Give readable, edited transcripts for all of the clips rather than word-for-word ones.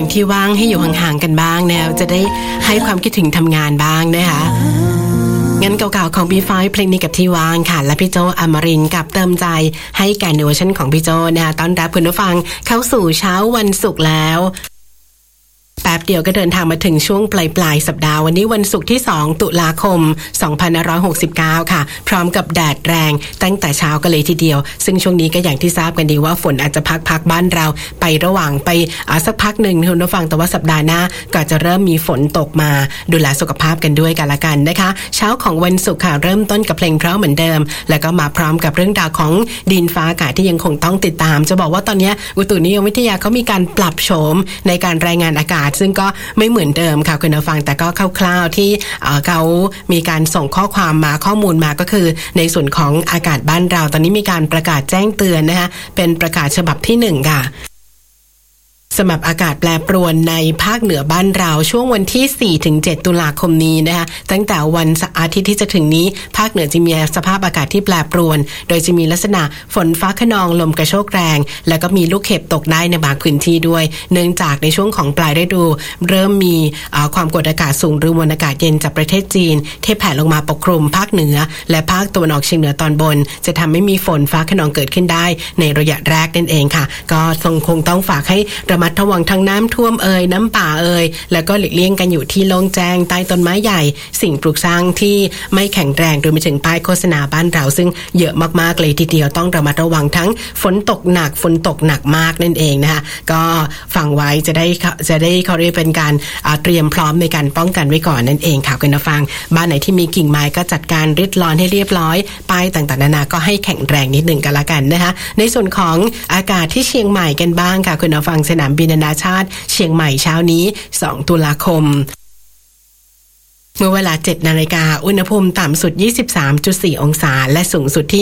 ที่ว่างให้อยู่ห่างๆกันบ้างนะจะได้ให้ความคิดถึงทำงานบ้างนะคะงั้นเก่าๆของ B5 เพลงนี้กับที่ว่างค่ะและพี่โจอมรินทร์กับเติมใจให้แก่เวอร์ชันของพี่โจนะคะต้อนรับคุณผู้ฟังเข้าสู่เช้าวันศุกร์แล้วแป๊บเดียวก็เดินทางมาถึงช่วงปลายสัปดาห์วันนี้วันศุกร์ที่2ตุลาคม2569ค่ะพร้อมกับแดดแรงตั้งแต่เช้ากันเลยทีเดียวซึ่งช่วงนี้ก็อย่างที่ทราบกันดีว่าฝนอาจจะพักบ้านเราไประหว่างไปสักพักหนึ่งคุณผู้ฟังแต่ว่าสัปดาห์หน้าก็จะเริ่มมีฝนตกมาดูแลสุขภาพกันด้วยกันละกันนะคะเช้าของวันศุกร์ค่ะเริ่มต้นกับเพลงเพราะเหมือนเดิมแล้วก็มาพร้อมกับเรื่องราวของดินฟ้าอากาศที่ยังคงต้องติดตามจะบอกว่าตอนนี้อุตุนิยมวิทยาเขามีการปรับโฉมในการรายงานอากาศซึ่งก็ไม่เหมือนเดิมค่ะคุณผู้ฟังแต่ก็คร่าวๆที่เขามีการส่งข้อความมาข้อมูลมาก็คือในส่วนของอากาศบ้านเราตอนนี้มีการประกาศแจ้งเตือนนะคะเป็นประกาศฉบับที่1ค่ะสำหรับอากาศแปรปรวนในภาคเหนือบ้านเราช่วงวันที่ 4-7 ตุลาคมนี้นะคะตั้งแต่วันอาทิตย์ที่จะถึงนี้ภาคเหนือจะมีสภาพอากาศที่แปรปรวนโดยจะมีลักษณะฝนฟ้าคะนองลมกระโชกแรงแล้วก็มีลูกเห็บตกได้ในบางพื้นที่ด้วยเนื่องจากในช่วงของปลายฤดูเริ่มมีความกดอากาศสูงหรือมวลอากาศเย็นจากประเทศจีนที่แผ่ลงมาปกคลุมภาคเหนือและภาคตะวันออกเฉียงเหนือตอนบนจะทำให้มีฝนฟ้าคะนองเกิดขึ้นได้ในระยะแรกนั่นเองค่ะก็คงต้องฝากให้ระมัดระวังทั้งน้ำท่วมน้ำป่าแล้วก็หลีกเลี่ยงกันอยู่ที่โล่งแจ้งใต้ต้นไม้ใหญ่สิ่งปลูกสร้างที่ไม่แข็งแรงโดยไปถึงป้ายโฆษณาบ้านเราซึ่งเยอะมากๆเลยทีเดียวต้องระมัดระวังทั้งฝนตกหนักฝนตกหนักมากนั่นเองนะคะก็ฟังไว้จะได้เขาเรียกเป็นการเตรียมพร้อมในการป้องกันไว้ก่อนนั่นเองค่ะคุณผู้ฟังบ้านไหนที่มีกิ่งไม้ก็จัดการริดรอนให้เรียบร้อยป้ายต่างๆนานาก็ให้แข็งแรงนิดหนึ่งกันละกันนะคะในส่วนของอากาศที่เชียงใหม่กันบ้างค่ะคุณผู้ฟังสนามบินนานาชาติเชียงใหม่เช้านี้2ตุลาคมเมื่อเวลา 7:00 นอุณหภูมิต่ำสุด 23.4 องศาและสูงสุดที่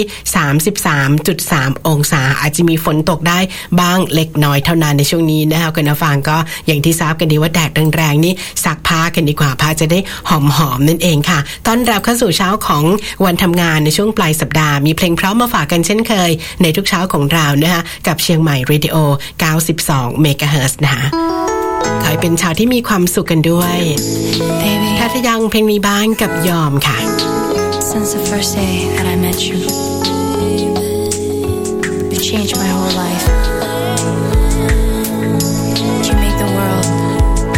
33.3 องศาอาจจะมีฝนตกได้บ้างเล็กน้อยเท่านั้นในช่วงนี้นะคะคุณผู้ฟังก็อย่างที่ทราบกันดีว่าแดดแรงๆนี่ซักผ้ากันดีกว่าผ้าจะได้หอมๆนั่นเองค่ะต้อนรับเข้าสู่เช้าของวันทำงานในช่วงปลายสัปดาห์มีเพลงเพราะมาฝากกันเช่นเคยในทุกเช้าของเรานะคะกับเชียงใหม่เรดิโอ 92 เมกะเฮิรตซ์นะคะขอให้เป็นเช้าที่มีความสุขกันด้วยถ้าจะยังเพลงนี้บ้างกับยอมค่ะ Since the first day that I met you, you changed my whole life.